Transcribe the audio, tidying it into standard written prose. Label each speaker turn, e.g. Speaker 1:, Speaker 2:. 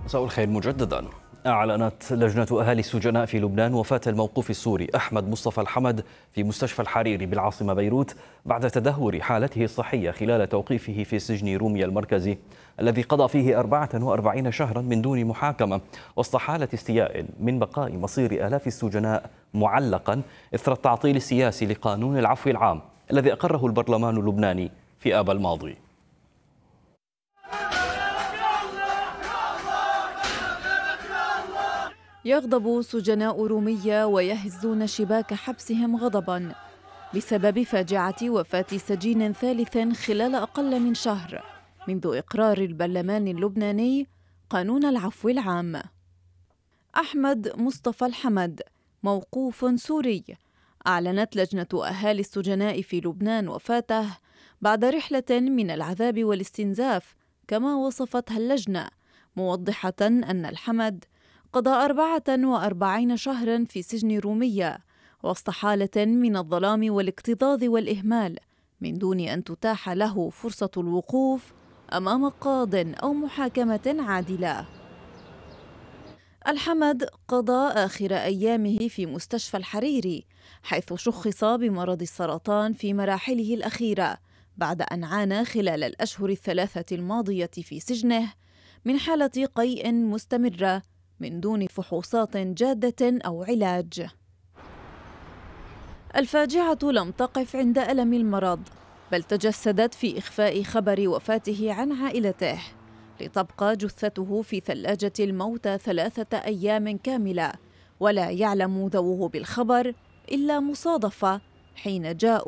Speaker 1: مساء الخير مجددا. أعلنت لجنة أهالي السجناء في لبنان وفاة الموقوف السوري أحمد مصطفى الحمد في مستشفى الحريري بالعاصمة بيروت بعد تدهور حالته الصحية خلال توقيفه في سجن روميا المركزي الذي قضى فيه 44 شهرا من دون محاكمة وسط حالة استياء من بقاء مصير آلاف السجناء معلقا إثر التعطيل السياسي لقانون العفو العام الذي أقره البرلمان اللبناني في آب الماضي.
Speaker 2: يغضب سجناء رومية ويهزون شباك حبسهم غضباً بسبب فاجعة وفاة سجين ثالث خلال أقل من شهر منذ إقرار البرلمان اللبناني قانون العفو العام. أحمد مصطفى الحمد موقوف سوري. أعلنت لجنة أهالي السجناء في لبنان وفاته بعد رحلة من العذاب والاستنزاف كما وصفتها اللجنة، موضحة أن الحمد قضى 44 شهراً في سجن رومية وسط حالة من الظلام والاكتظاظ والإهمال من دون أن تتاح له فرصة الوقوف أمام قاضٍ أو محاكمة عادلة. الحمد قضى آخر أيامه في مستشفى الحريري حيث شخص بمرض السرطان في مراحله الأخيرة بعد أن عانى خلال الأشهر الثلاثة الماضية في سجنه من حالة قيء مستمرة من دون فحوصات جادة أو علاج. الفاجعة لم تقف عند ألم المرض بل تجسدت في إخفاء خبر وفاته عن عائلته لتبقى جثته في ثلاجة الموتى 3 أيام كاملة ولا يعلم ذووه بالخبر إلا مصادفة حين جاءوا